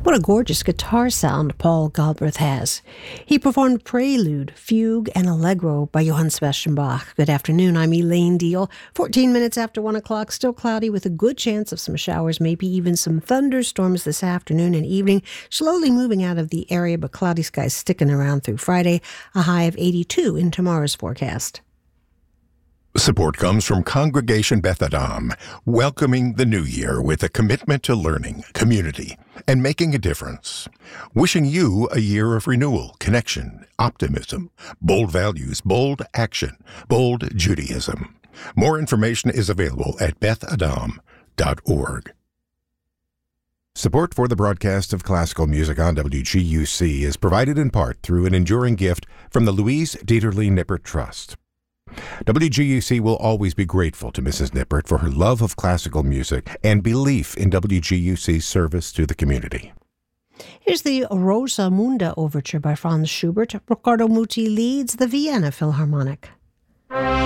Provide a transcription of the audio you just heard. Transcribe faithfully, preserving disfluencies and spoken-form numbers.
What a gorgeous guitar sound Paul Galbraith has. He performed Prelude, Fugue, and Allegro by Johann Sebastian Bach. Good afternoon, I'm Elaine Deal. fourteen minutes after one o'clock, still cloudy with a good chance of some showers, maybe even some thunderstorms this afternoon and evening. Slowly moving out of the area, but cloudy skies sticking around through Friday. A high of eighty-two in tomorrow's forecast. Support comes from Congregation Beth Adam, welcoming the new year with a commitment to learning, community, and making a difference. Wishing you a year of renewal, connection, optimism, bold values, bold action, bold Judaism. More information is available at beth adam dot org. Support for the broadcast of classical music on W G U C is provided in part through an enduring gift from the Louise Dieterle Nippert Trust. W G U C will always be grateful to Missus Nippert for her love of classical music and belief in W G U C's service to the community. Here's the Rosa Munda Overture by Franz Schubert. Riccardo Muti leads the Vienna Philharmonic.